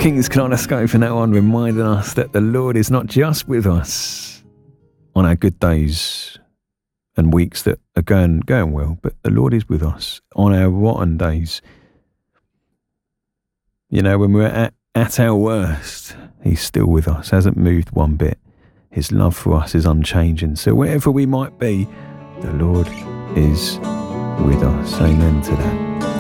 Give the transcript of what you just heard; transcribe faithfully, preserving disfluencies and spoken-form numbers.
Kings Kaleidoscope from that one, reminding us that the Lord is not just with us on our good days and weeks that are going going well, but the Lord is with us on our rotten days. You know, when we're at, at our worst, He's still with us, hasn't moved one bit. His love for us is unchanging. So wherever we might be, the Lord is with us. Amen to that.